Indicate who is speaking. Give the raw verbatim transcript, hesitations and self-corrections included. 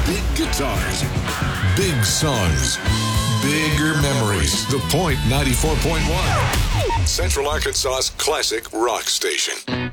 Speaker 1: Big guitars, big songs, bigger memories. The Point ninety-four point one, Central Arkansas's classic rock station.